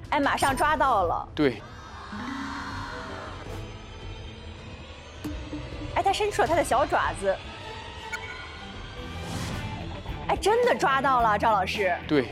哎，马上抓到了。 对。 哎，他伸出了他的小爪子。哎，真的抓到了，赵老师。 对。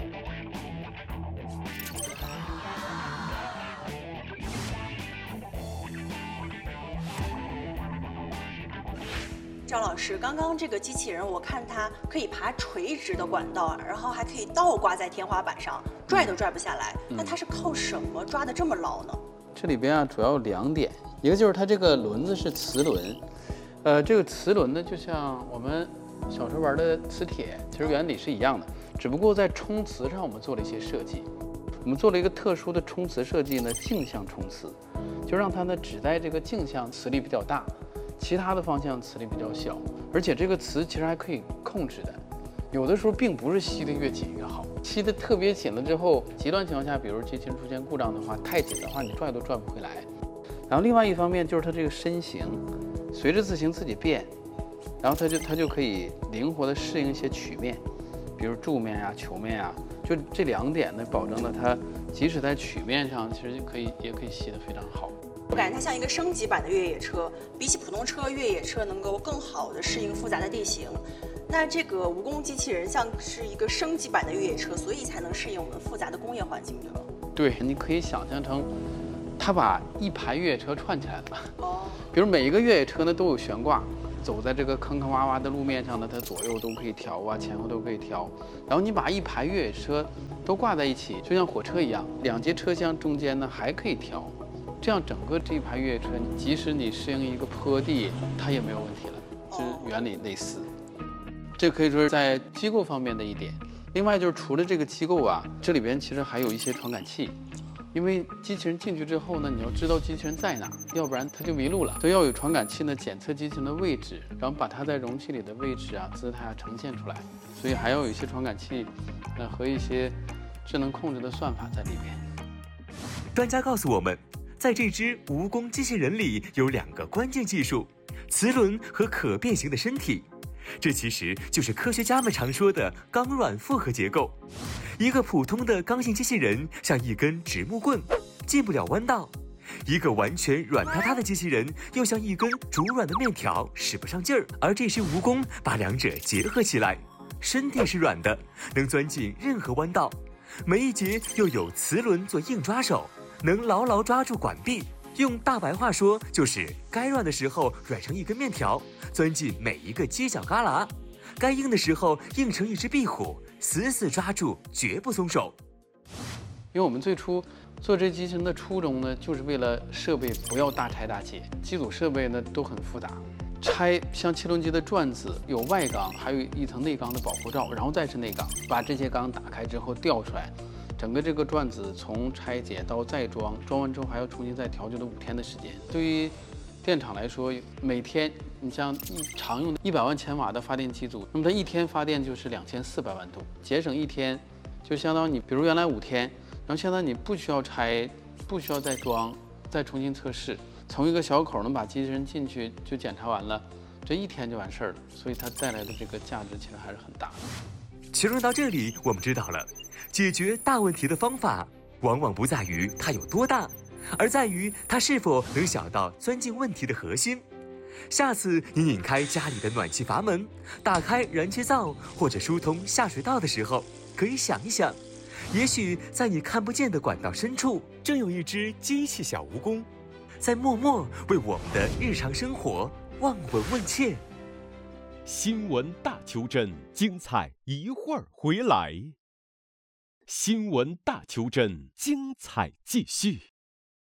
赵老师，刚刚这个机器人，我看它可以爬垂直的管道，然后还可以倒挂在天花板上，拽都拽不下来。那它是靠什么抓得这么牢呢？ 这里边啊，主要有2点，一个就是它这个轮子是磁轮，这个磁轮呢，就像我们小时候玩的磁铁，其实原理是一样的，只不过在冲磁上我们做了一些设计。我们做了一个特殊的冲磁设计呢，径向冲磁，就让它呢只在这个径向磁力比较大。其他的方向磁力比较小，而且这个磁其实还可以控制的，有的时候并不是吸得越紧越好，吸得特别紧了之后，极端情况下，比如机器人出现故障的话，太紧的话你拽都拽不回来。然后另外一方面就是它这个身形，随着字形自己变，然后它就可以灵活地适应一些曲面，比如柱面啊、球面啊，就这2点呢，保证了它即使在曲面上，其实也可以吸得非常好。 我感觉它像一个升级版的越野车，比起普通车，越野车能够更好地适应复杂的地形。那这个蜈蚣机器人像是一个升级版的越野车，所以才能适应我们复杂的工业环境，对吗？ 对，你可以想象成，它把一排越野车串起来了。哦。比如每一个越野车呢都有悬挂，走在这个坑坑洼洼的路面上呢，它左右都可以调啊，前后都可以调。然后你把一排越野车都挂在一起，就像火车一样，2节车厢中间呢还可以调。这样整个这一排越野车，即使你适应一个坡地，它也没有问题了，就是原理类似。这可以说是在机构方面的一点。另外就是除了这个机构啊，这里边其实还有一些传感器，因为机器人进去之后呢，你要知道机器人在哪，要不然它就迷路了。所以要有传感器呢，检测机器人的位置，然后把它在容器里的位置啊、姿态啊呈现出来。所以还要有一些传感器，和一些智能控制的算法在里边。 专家告诉我们，在这只蜈蚣机器人里有2个关键技术：磁轮和可变形的身体。这其实就是科学家们常说的钢软复合结构。一个普通的刚性机器人像一根直木棍，进不了弯道；一个完全软塌塌的机器人又像一根煮软的面条，使不上劲儿。而这只蜈蚣把2者结合起来，身体是软的，能钻进任何弯道；每一节又有磁轮做硬抓手，能牢牢抓住管壁。用大白话说，就是该软的时候软成一根面条，钻进每一个犄角旮旯；该硬的时候硬成一只壁虎，死死抓住，绝不松手。 因为我们最初做这机器人的初衷呢，就是为了设备不要大拆大卸，机组设备呢都很复杂，拆像汽轮机的转子有外缸，还有一层内缸的保护罩，然后再是内缸，把这些缸打开之后调出来。整个这个转子从拆解到再装，装完之后还要重新再调，就得5天的时间。对于电厂来说，每天你像常用的100万千瓦的发电机组，那么它1天发电就是2400万度，节省1天，就相当于你比如原来5天，然后现在你不需要拆，不需要再装，再重新测试，从一个小口能把机器人进去就检查完了，这1天就完事儿了。所以它带来的这个价值其实还是很大的。 其实到这里，我们知道了，解决大问题的方法，往往不在于它有多大，而在于它是否能小到钻进问题的核心。下次你拧开家里的暖气阀门，打开燃气灶或者疏通下水道的时候，可以想一想，也许在你看不见的管道深处，正有一只机器小蜈蚣，在默默为我们的日常生活望闻问切。 新闻大求真，精彩一会儿回来。新闻大求真，精彩继续。